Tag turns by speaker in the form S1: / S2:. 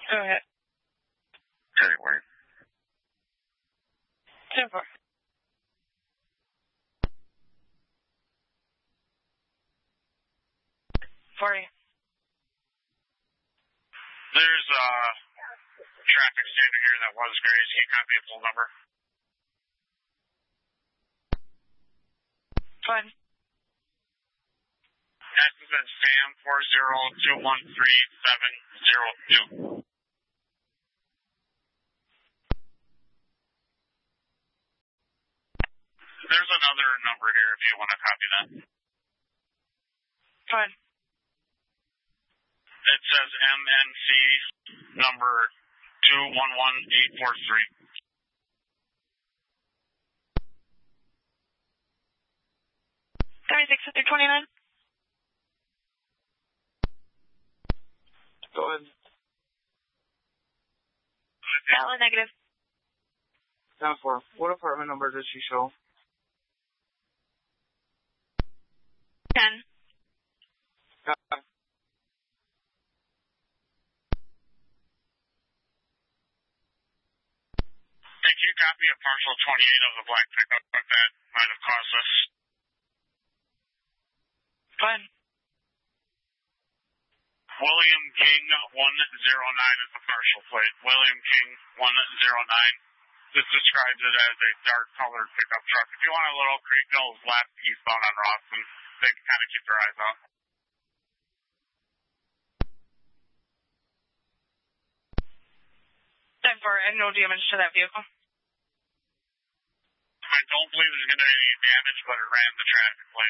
S1: Go ahead.
S2: Anyway.
S1: 10-4.
S2: There's a traffic standard here that was grazed. Can you copy a full number?
S1: Fine.
S2: Next is Sam 40213-702. There's another number here if you want to copy that.
S1: Fine.
S2: It says MNC number 211843.
S1: 36-29.
S3: Go ahead.
S1: Valid negative.
S3: 10-4. What apartment number does she show?
S1: 10.
S2: Did you copy a partial 28 of the black pickup that might have caused this?
S1: Fine.
S2: William King 109 is the partial plate. William King 109. This describes it as a dark-colored pickup truck. If you want a Little Creek, goes left eastbound on Rawson. They can kind of keep their eyes out.
S1: And no damage to that vehicle.
S2: I don't believe there's going to be any damage, but it ran the traffic light.